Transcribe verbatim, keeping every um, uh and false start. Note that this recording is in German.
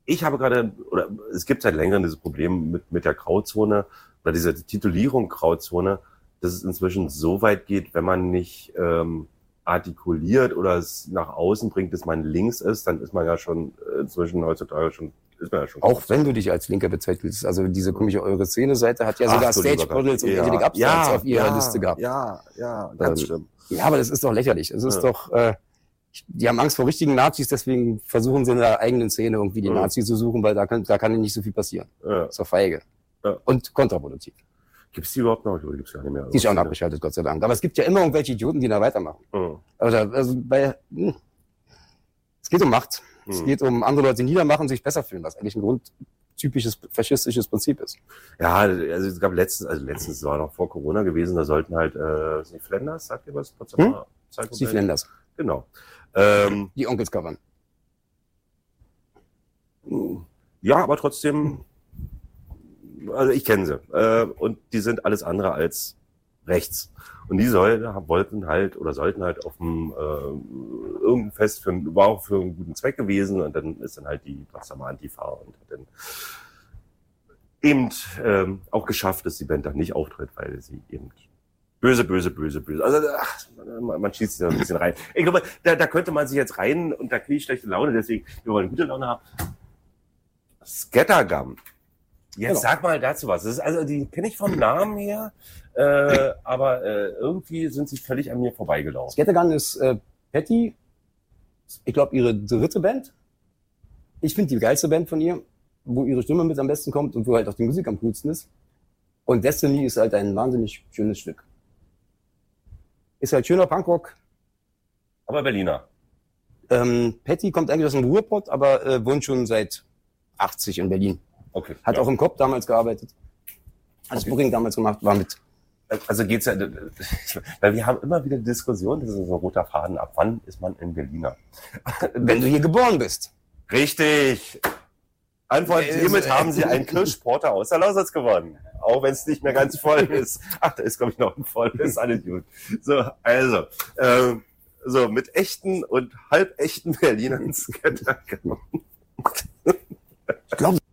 ich habe gerade, oder es gibt seit längerem dieses Problem mit, mit der Grauzone, oder diese Titulierung Grauzone, dass es inzwischen so weit geht, wenn man nicht ähm, artikuliert oder es nach außen bringt, dass man links ist, dann ist man ja schon äh, inzwischen heutzutage schon, ist man ja schon. Auch wenn du dich als Linker bezeichnest. Also diese komische Eure-Szene-Seite hat ja sogar Stage-Models und Angelic ja, Upstarts ja, auf ihrer ja, Liste gehabt. Ja, ja, ganz ähm, schlimm. Ja, aber das ist doch lächerlich. Es ist ja. doch, äh, die haben Angst vor richtigen Nazis, deswegen versuchen sie in der eigenen Szene irgendwie die ja. Nazis zu suchen, weil da kann, da kann nicht so viel passieren. Ja. Das ist doch feige. Ja. Und kontraproduktiv. Gibt es die überhaupt noch? Oder gibt's gar nicht mehr? Die ist auch abgeschaltet, Gott sei Dank. Aber es gibt ja immer irgendwelche Idioten, die da weitermachen. Mhm. Also, also bei, mh. es geht um Macht. Mhm. Es geht um andere Leute niedermachen, sich besser fühlen, was eigentlich ein grundtypisches faschistisches Prinzip ist. Ja, also es gab letztens, also letztens war noch vor Corona gewesen, da sollten halt, äh, ist nicht Flenders, sagt ihr was? Hm? Die Flenders. Genau. Ähm, die Onkels covern. Ja, aber trotzdem, also ich kenne sie. Äh, und die sind alles andere als rechts. Und die soll, wollten halt oder sollten halt auf dem äh, irgendein Fest für, war auch für einen guten Zweck gewesen. Und dann ist dann halt die Potsdamer Antifa und hat dann eben ähm, auch geschafft, dass die Band dann nicht auftritt, weil sie eben böse, böse, böse, böse. Also ach, man, man schießt sich da ein bisschen rein. Ich glaube, da, da könnte man sich jetzt rein und da kriege ich schlechte Laune, deswegen, wir wollen gute Laune haben. Scattergun. Jetzt genau. Sag mal dazu was. Das ist, also die kenne ich vom Namen her, äh, aber äh, irgendwie sind sie völlig an mir vorbeigelaufen. Scattergun ist äh, Patty, ich glaube ihre dritte Band. Ich finde die geilste Band von ihr, wo ihre Stimme mit am besten kommt und wo halt auch die Musik am coolsten ist. Und Destiny ist halt ein wahnsinnig schönes Stück. Ist halt schöner Punkrock. Aber Berliner. Ähm, Patty kommt eigentlich aus dem Ruhrpott, aber äh, wohnt schon seit achtzig in Berlin. Okay. Hat ja. auch im Kopf damals gearbeitet. Hat das Booking damals gemacht, war mit. Also geht's ja, weil wir haben immer wieder Diskussionen, das ist so ein roter Faden, ab wann ist man ein Berliner? Wenn du hier geboren bist. Richtig. Antwort, hiermit haben Sie einen Kirschporter aus der Lausitz gewonnen. Auch wenn es nicht mehr ganz voll ist. Ach, da ist, glaube ich, noch ein voll. Ist alles gut. So, also, ähm, so, mit echten und halbechten Berlinern. Ich glaube,